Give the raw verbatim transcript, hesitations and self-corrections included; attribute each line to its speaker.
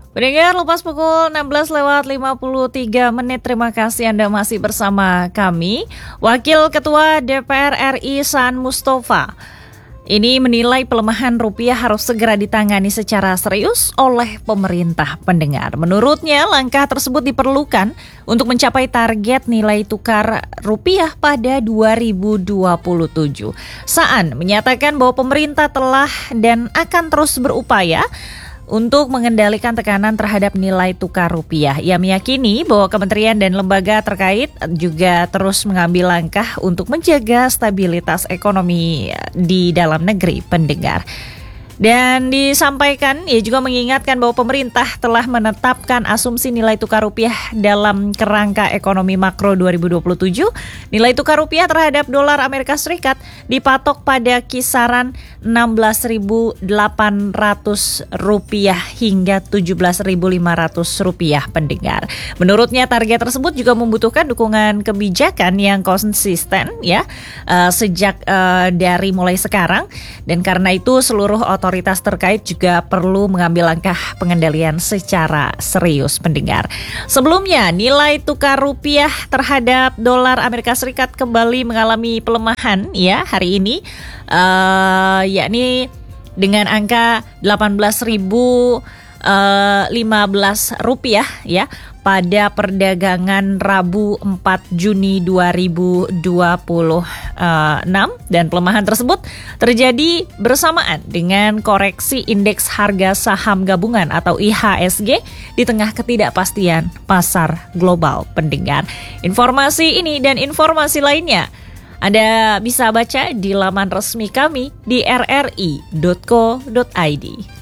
Speaker 1: Pendengar, lepas pukul enam belas lewat lima puluh tiga menit, terima kasih Anda masih bersama kami. Wakil Ketua D P R R I Saan Mustafa ini menilai pelemahan rupiah harus segera ditangani secara serius oleh pemerintah. Pendengar, menurutnya langkah tersebut diperlukan untuk mencapai target nilai tukar rupiah pada dua ribu dua puluh tujuh. Saan menyatakan bahwa pemerintah telah dan akan terus berupaya untuk mengendalikan tekanan terhadap nilai tukar rupiah. Ia meyakini bahwa kementerian dan lembaga terkait juga terus mengambil langkah untuk menjaga stabilitas ekonomi di dalam negeri, pendengar. Dan disampaikan, ia juga mengingatkan bahwa pemerintah telah menetapkan asumsi nilai tukar rupiah dalam kerangka ekonomi makro dua ribu dua puluh tujuh. Nilai tukar rupiah terhadap dolar Amerika Serikat dipatok pada kisaran enam belas ribu delapan ratus rupiah hingga tujuh belas ribu lima ratus rupiah, pendengar. Menurutnya target tersebut juga membutuhkan dukungan kebijakan yang konsisten ya uh, sejak uh, dari mulai sekarang, dan karena itu seluruh otoritas Otoritas terkait juga perlu mengambil langkah pengendalian secara serius, pendengar. Sebelumnya, nilai tukar rupiah terhadap dolar Amerika Serikat kembali mengalami pelemahan ya hari ini, uh, yakni dengan angka delapan belas ribu lima belas rupiah ya pada perdagangan Rabu empat Juni dua ribu dua puluh enam, dan pelemahan tersebut terjadi bersamaan dengan koreksi indeks harga saham gabungan atau I H S G di tengah ketidakpastian pasar global, pendengar. Informasi ini dan informasi lainnya Anda bisa baca di laman resmi kami di r r i dot co dot i d.